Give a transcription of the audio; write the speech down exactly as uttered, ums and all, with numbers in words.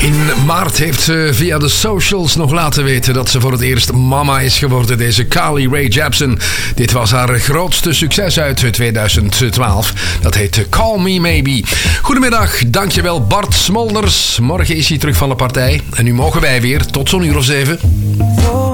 In maart heeft ze via de socials nog laten weten dat ze voor het eerst mama is geworden, deze Carly Rae Jepsen. Dit was haar grootste succes uit tweeduizend twaalf. Dat heet Call Me Maybe. Goedemiddag, dankjewel Bart Smolders. Morgen is hij terug van de partij. En nu mogen wij weer tot zo'n uur of zeven.